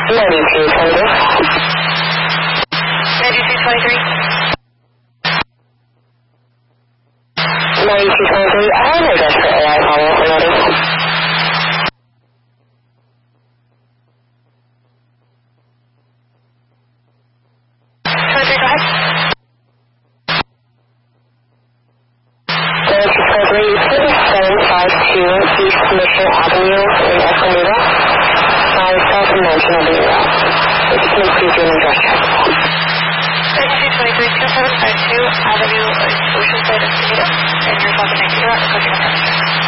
9223, I have no address for AI follow-up notice. East Mission Avenue in Escondido. My self-dimension will be around. If you can please do an address check. 2752 Avenue, Oceanside, Escondido, and your self-dimension route,